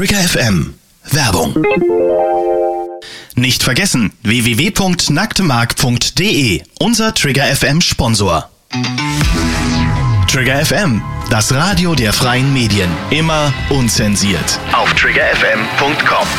Trigger FM. Werbung. Nicht vergessen, www.nacktemark.de, unser Trigger FM Sponsor. Trigger FM, das Radio der freien Medien. Immer unzensiert. Auf triggerfm.com.